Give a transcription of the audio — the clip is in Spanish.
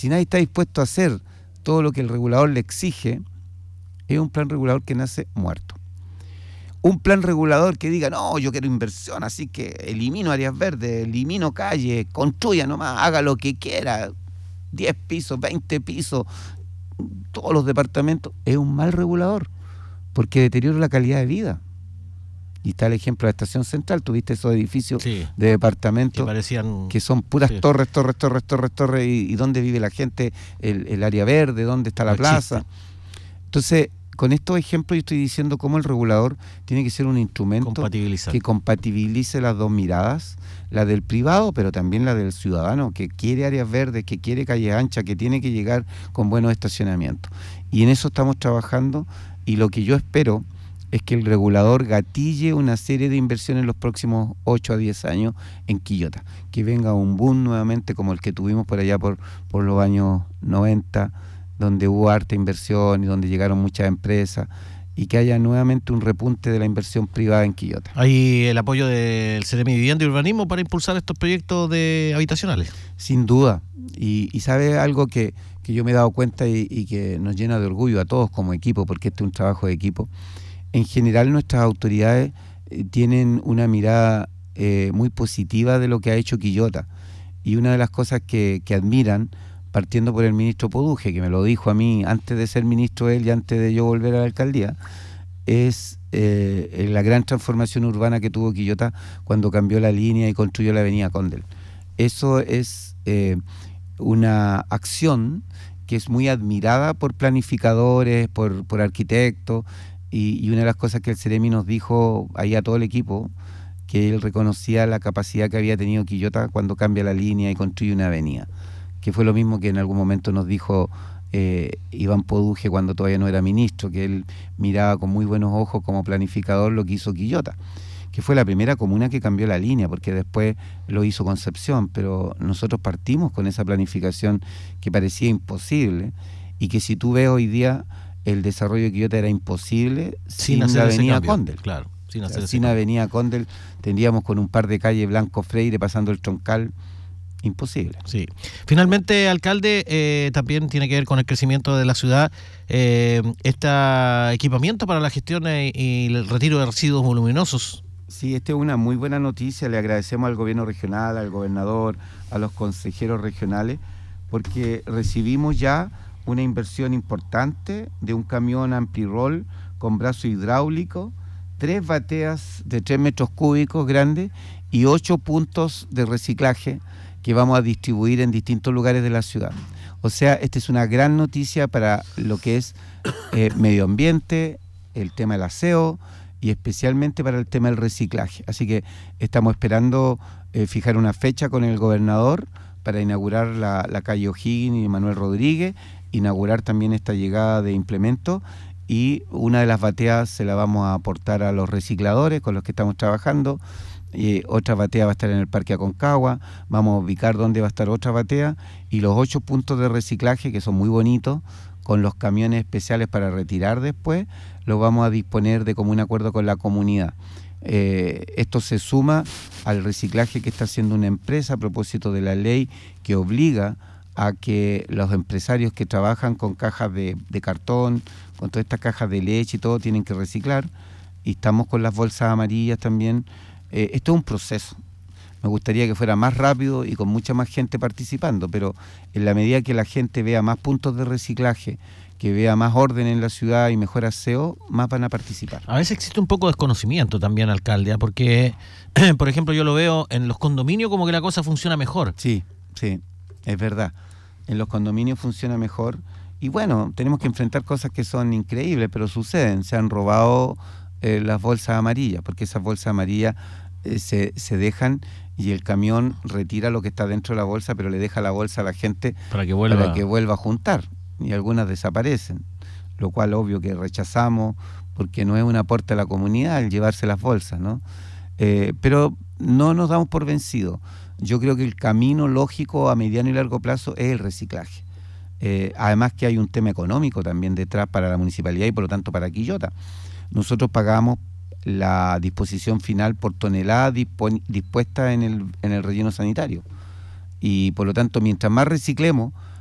si nadie está dispuesto a hacer todo lo que el regulador le exige, es un plan regulador que nace muerto. Un plan regulador que diga, no, yo quiero inversión, así que elimino áreas verdes, elimino calles, construya nomás, haga lo que quiera, 10 pisos, 20 pisos, todos los departamentos, es un mal regulador, porque deteriora la calidad de vida. Y está el ejemplo de la Estación Central, tuviste esos edificios de departamentos que son puras torres, y dónde vive la gente, el área verde, dónde está la plaza. Entonces, con estos ejemplos yo estoy diciendo cómo el regulador tiene que ser un instrumento que compatibilice las dos miradas, la del privado, pero también la del ciudadano, que quiere áreas verdes, que quiere calle ancha, que tiene que llegar con buenos estacionamientos. Y en eso estamos trabajando, y lo que yo espero es que el regulador gatille una serie de inversiones en los próximos 8 a 10 años en Quillota, que venga un boom nuevamente como el que tuvimos por allá por los años 90, donde hubo harta inversión y donde llegaron muchas empresas, y que haya nuevamente un repunte de la inversión privada en Quillota. ¿Hay el apoyo del Ceremi de Vivienda y Urbanismo para impulsar estos proyectos habitacionales? Sin duda, y sabe algo que yo me he dado cuenta y que nos llena de orgullo a todos como equipo, porque este es un trabajo de equipo. En general nuestras autoridades tienen una mirada muy positiva de lo que ha hecho Quillota, y una de las cosas que admiran, partiendo por el ministro Poduje, que me lo dijo a mí antes de ser ministro él y antes de yo volver a la alcaldía, es la gran transformación urbana que tuvo Quillota cuando cambió la línea y construyó la avenida Condel. Eso es una acción que es muy admirada por planificadores, por arquitectos, y una de las cosas que el Ceremi nos dijo ahí a todo el equipo, que él reconocía la capacidad que había tenido Quillota cuando cambia la línea y construye una avenida, que fue lo mismo que en algún momento nos dijo Iván Poduje cuando todavía no era ministro, que él miraba con muy buenos ojos como planificador lo que hizo Quillota, que fue la primera comuna que cambió la línea, porque después lo hizo Concepción, pero nosotros partimos con esa planificación que parecía imposible, y que si tú ves hoy día, el desarrollo de Quillota era imposible sin la avenida Condel. Claro, sin avenida Condel tendríamos con un par de calles Blanco Freire pasando el Troncal, imposible. Sí. Finalmente, alcalde, también tiene que ver con el crecimiento de la ciudad, equipamiento para la gestión y el retiro de residuos voluminosos. Sí, esta es una muy buena noticia. Le agradecemos al gobierno regional, al gobernador, a los consejeros regionales, porque recibimos ya una inversión importante de un camión ampirol con brazo hidráulico, 3 bateas de 3 metros cúbicos grandes y 8 puntos de reciclaje que vamos a distribuir en distintos lugares de la ciudad. O sea, esta es una gran noticia para lo que es medio ambiente, el tema del aseo y especialmente para el tema del reciclaje. Así que estamos esperando fijar una fecha con el gobernador para inaugurar la calle O'Higgins y Manuel Rodríguez, inaugurar también esta llegada de implementos, y una de las bateas se la vamos a aportar a los recicladores con los que estamos trabajando. Otra batea va a estar en el Parque Aconcagua, vamos a ubicar dónde va a estar otra batea, y los 8 puntos de reciclaje, que son muy bonitos, con los camiones especiales para retirar después, los vamos a disponer de común acuerdo con la comunidad. Esto se suma al reciclaje que está haciendo una empresa a propósito de la ley que obliga a que los empresarios que trabajan con cajas de cartón, con todas estas cajas de leche y todo, tienen que reciclar, y estamos con las bolsas amarillas también. Esto es un proceso. Me gustaría que fuera más rápido y con mucha más gente participando, pero en la medida que la gente vea más puntos de reciclaje, que vea más orden en la ciudad y mejor aseo, más van a participar. A veces existe un poco de desconocimiento también, alcalde, porque, por ejemplo, yo lo veo en los condominios como que la cosa funciona mejor. Sí, es verdad. En los condominios funciona mejor, y bueno, tenemos que enfrentar cosas que son increíbles, pero suceden. Se han robado las bolsas amarillas, porque esas bolsas amarillas se dejan y el camión retira lo que está dentro de la bolsa, pero le deja la bolsa a la gente para que vuelva a juntar, y algunas desaparecen, lo cual obvio que rechazamos, porque no es un aporte a la comunidad el llevarse las bolsas, ¿no? Pero no nos damos por vencidos. Yo creo que el camino lógico a mediano y largo plazo es el reciclaje. Además que hay un tema económico también detrás para la municipalidad y por lo tanto para Quillota. Nosotros pagamos la disposición final por tonelada dispuesta en el relleno sanitario, y por lo tanto mientras más reciclemos,